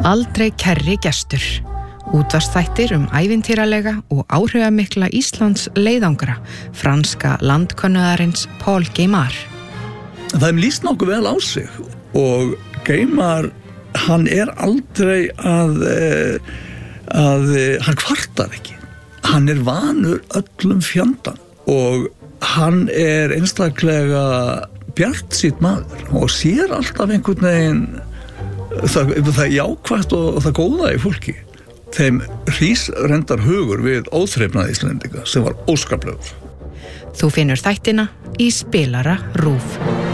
Aldrei kærri gestur. Útvarpsþættir ævintýralega og áhrifamikla Íslands leiðangra franska landkönnuðarins Paul Gaimard. Það lýst nokkuð vel á sig og Gaimard, hann aldrei að hann kvartar ekki. Hann vanur öllum fjandann og hann einstaklega bjartsýnn maður og sér alltaf einhvern veginn það jákvætt og það góða í fólki. Þeim rís-rendar hugur við óþrifnað Íslendinga sem var óskaplegur. Þú finnur þættina í spilara RÚV.